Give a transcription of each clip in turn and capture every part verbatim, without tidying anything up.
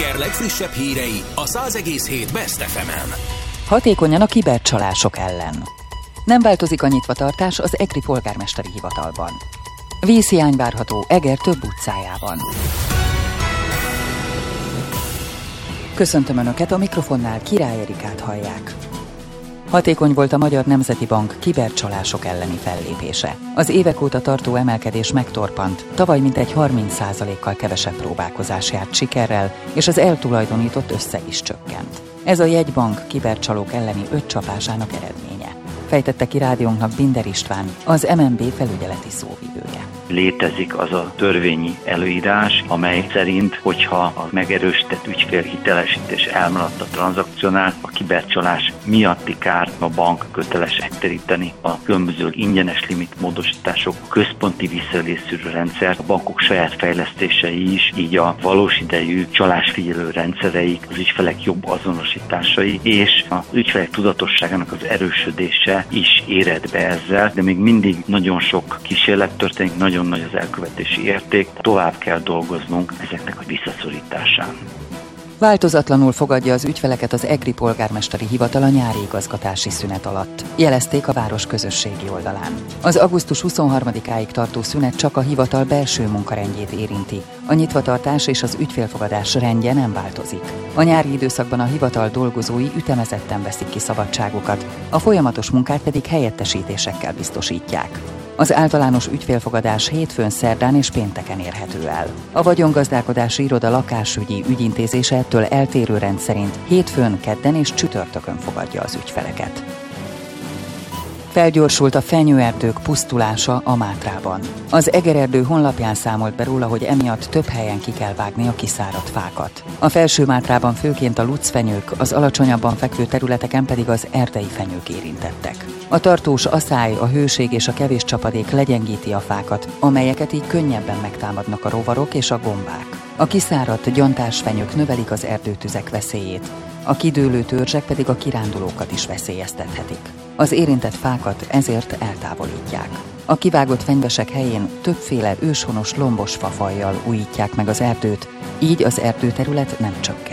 Sláger legfrissebb hírei a száz egész hét Best ef emen. Hatékonyan a kibercsalások ellen. Nem változik a nyitvatartás az egri polgármesteri hivatalban. Vízhiány várható Eger több utcájában. Köszöntöm Önöket, a mikrofonnál Király Erikát hallják. Hatékony volt a Magyar Nemzeti Bank kibercsalások elleni fellépése. Az évek óta tartó emelkedés megtorpant, tavaly mintegy harminc százalékkal kevesebb próbálkozás járt sikerrel, és az eltulajdonított összeg is csökkent. Ez a jegybank kibercsalók elleni öt csapásának eredménye. Fejtette ki rádiónknak Binder István, az em en bé felügyeleti szóvivője. Létezik az a törvényi előírás, amely szerint, hogyha a megerősített ügyfélhitelesítés elmaradt a tranzakciónál, a kibercsalás miatti kárt a bank köteles megtéríteni. A különböző ingyenes limitmódosítások, központi visszaélésszűrő rendszer, a bankok saját fejlesztései is, így a valós idejű csalásfigyelő rendszereik, az ügyfelek jobb azonosításai és az ügyfelek tudatosságának az erősödése is éred be ezzel, de még mindig nagyon sok kísérlet történik, nagyon nagy az elkövetési érték, tovább kell dolgoznunk ezeknek a visszaszorításán. Változatlanul fogadja az ügyfeleket az egri polgármesteri hivatal a nyári igazgatási szünet alatt, jelezték a város közösségi oldalán. Az augusztus huszonharmadikáig tartó szünet csak a hivatal belső munkarendjét érinti. A nyitvatartás és az ügyfélfogadás rendje nem változik. A nyári időszakban a hivatal dolgozói ütemezetten veszik ki szabadságokat, a folyamatos munkát pedig helyettesítésekkel biztosítják. Az általános ügyfélfogadás hétfőn, szerdán és pénteken érhető el. A vagyongazdálkodási iroda lakásügyi ügyintézése ettől eltérő rend szerint hétfőn, kedden és csütörtökön fogadja az ügyfeleket. Felgyorsult a fenyőerdők pusztulása a Mátrában. Az Egererdő honlapján számolt be róla, hogy emiatt több helyen ki kell vágni a kiszáradt fákat. A Felső Mátrában főként a lucfenyők, az alacsonyabban fekvő területeken pedig az erdei fenyők érintettek. A tartós aszály, a hőség és a kevés csapadék legyengíti a fákat, amelyeket így könnyebben megtámadnak a rovarok és a gombák. A kiszáradt, gyantás fenyők növelik az erdőtüzek veszélyét, a kidőlő törzsek pedig a kirándulókat is veszélyeztethetik. Az érintett fákat ezért eltávolítják. A kivágott fenyvesek helyén többféle őshonos lombos fafajjal újítják meg az erdőt, így az erdőterület nem csökken.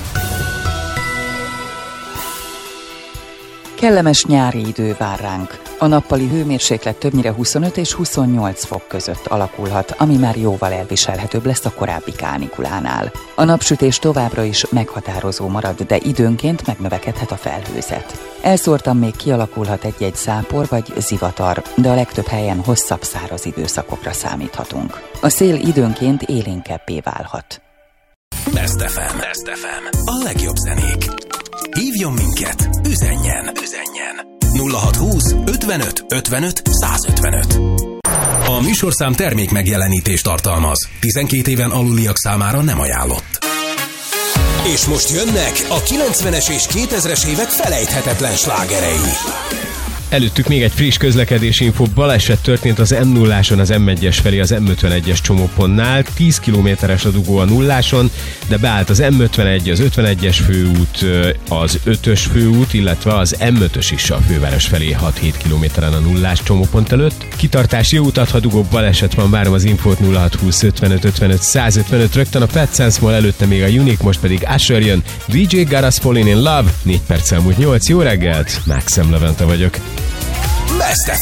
Kellemes nyári idő vár ránk. A nappali hőmérséklet többnyire huszonöt és huszonnyolc fok között alakulhat, ami már jóval elviselhetőbb lesz a korábbi kánikulánál. A napsütés továbbra is meghatározó marad, de időnként megnövekedhet a felhőzet. Elszórtan még kialakulhat egy-egy zápor vagy zivatar, de a legtöbb helyen hosszabb száraz időszakokra számíthatunk. A szél időnként élénkebbé válhat. Best ef em. Best ef em. A legjobb zenék. Hívjon minket, üzenjen, üzenjen. nulla hatszázhúsz ötvenöt ötvenöt százötvenöt. A műsorszám termék megjelenítést tartalmaz. tizenkét éven aluliak számára nem ajánlott. És most jönnek a kilencvenes és kétezres évek felejthetetlen slágerei. Előttük még egy friss közlekedési info. Baleset történt az em nulláson az em egyes felé az em ötvenegyes csomópontnál. tíz kilométeres a dugó a nulláson, de beállt az em ötvenegy, az ötvenegyes főút, az ötös főút, illetve az em ötös is a főváros felé hat-hét kilométeren a nullás csomópont előtt. Kitartás, jó utat, ha dugó baleset van, várom az infót. Nulla hatszázhúsz ötvenöt ötvenöt százötvenöt. Rögtön a Pet Sounds Mall, előtte még a Unique, most pedig Usher jön. dé dzsé Garas Falling in Love. négy perccel múlt nyolc. Jó reggelt, Maxem Levente vagyok. Best ef